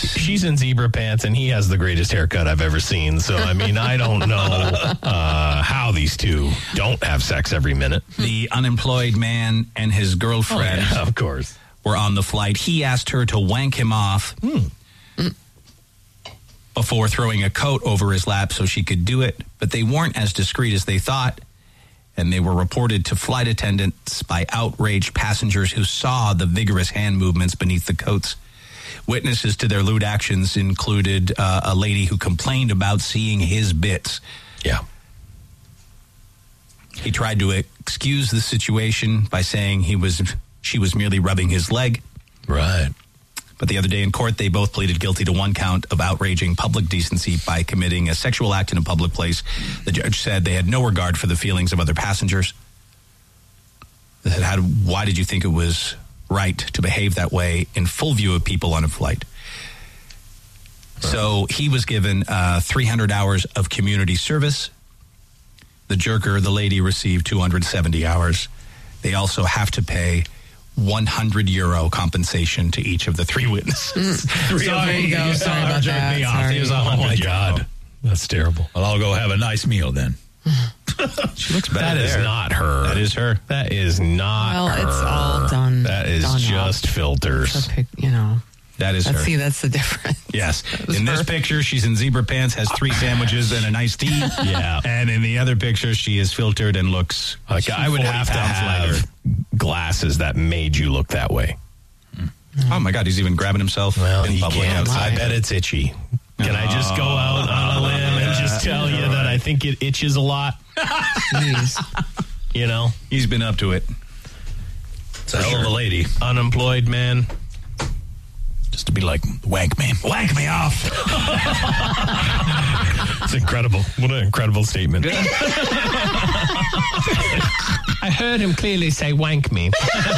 she's in zebra pants, and he has the greatest haircut I've ever seen. So, I mean, I don't know how these two don't have sex every minute. The unemployed man and his girlfriend, of course, were on the flight. He asked her to wank him off before throwing a coat over his lap so she could do it. But they weren't as discreet as they thought, and they were reported to flight attendants by outraged passengers who saw the vigorous hand movements beneath the coats. Witnesses to their lewd actions included a lady who complained about seeing his bits. Yeah. He tried to excuse the situation by saying she was merely rubbing his leg. Right. But the other day in court, they both pleaded guilty to one count of outraging public decency by committing a sexual act in a public place. The judge said they had no regard for the feelings of other passengers. They said, why did you think it was right to behave that way in full view of people on a flight? So he was given 300 hours of community service. The jerker, the lady, received 270 hours. They also have to pay €100 compensation to each of the three witnesses. Sorry about that. Me off. He was on my God. That's terrible. Well, I'll go have a nice meal then. She looks better. That is not her. That is her. That is not her. Well, it's all done. That is done just up. filters. That is her. See, that's the difference. Yes. In this picture, she's in zebra pants, has 3 sandwiches and a iced tea. Yeah. And in the other picture, she is filtered and looks like I would have to have glasses that made you look that way. Oh my God, he's even grabbing himself in public outside. I bet it's itchy. Can I just go out on a limb and just tell you that I think it itches a lot? Jeez. You know? He's been up to it. It's a hell of a lady. Unemployed man. Just to be like, wank me. Wank me off. It's incredible. What an incredible statement. I heard him clearly say wank me.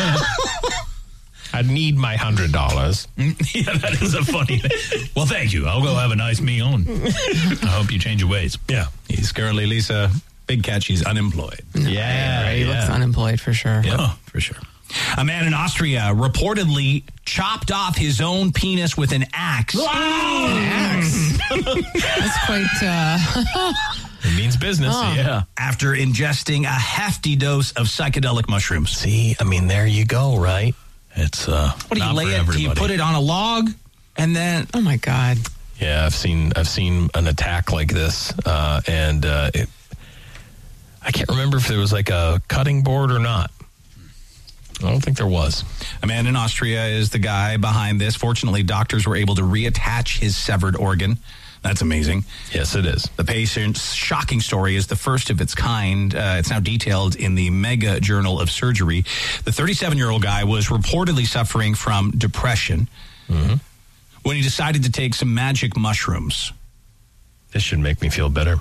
I need my $100. Yeah, that is a funny thing. Well, thank you. I'll go have a nice meal, and I hope you change your ways. Yeah. He's currently, Lisa, big catch, he's unemployed. He looks unemployed for sure. Yeah, for sure. A man in Austria reportedly chopped off his own penis with an axe. An axe? That's quite... It means business. Yeah. After ingesting a hefty dose of psychedelic mushrooms. See, I mean, there you go, right? It's what do you lay it? Do you put it on a log and then? Oh my God! Yeah, I've seen an attack like this, and I can't remember if there was like a cutting board or not. I don't think there was. A man in Austria is the guy behind this. Fortunately, doctors were able to reattach his severed organ. That's amazing. Yes, it is. The patient's shocking story is the first of its kind. It's now detailed in the Mega Journal of Surgery. The 37-year-old guy was reportedly suffering from depression when he decided to take some magic mushrooms. This should make me feel better.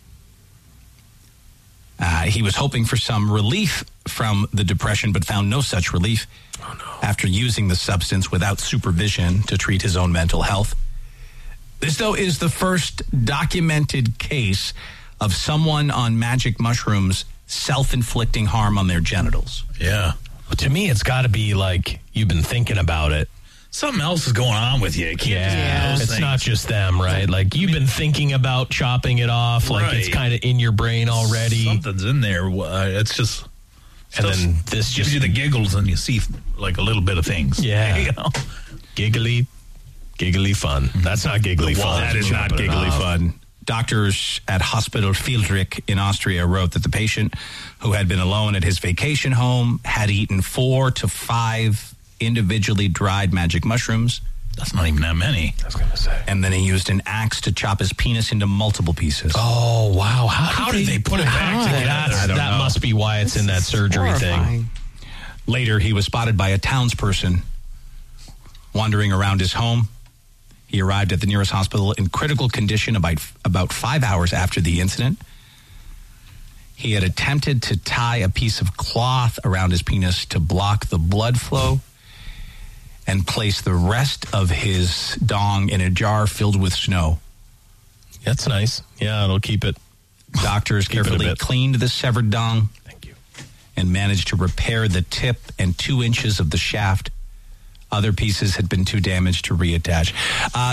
He was hoping for some relief from the depression, but found no such relief after using the substance without supervision to treat his own mental health. This, though, is the first documented case of someone on magic mushrooms self-inflicting harm on their genitals. Yeah. Well, to me, it's got to be like you've been thinking about it. Something else is going on with you. You can't just do those it's things. not just them, right? Like you've been thinking about chopping it off, like it's kind of in your brain already. Something's in there. It's just... And then this gives just you the giggles and you see like a little bit of things. Yeah. You know? Giggly fun. That's not giggly fun. That is not giggly fun. Doctors at Hospital Friedrich in Austria wrote that the patient, who had been alone at his vacation home, had eaten 4 to 5 individually dried magic mushrooms. That's not even that many. I was going to say. And then he used an axe to chop his penis into multiple pieces. Oh, wow. How did they put it back together? I don't know. Must be why it's in that surgery thing. Later, he was spotted by a townsperson wandering around his home. He arrived at the nearest hospital in critical condition about 5 hours after the incident. He had attempted to tie a piece of cloth around his penis to block the blood flow and place the rest of his dong in a jar filled with snow. That's nice. Yeah, it'll keep it. Doctors carefully cleaned the severed dong. Thank you. And managed to repair the tip and 2 inches of the shaft. Other pieces had been too damaged to reattach.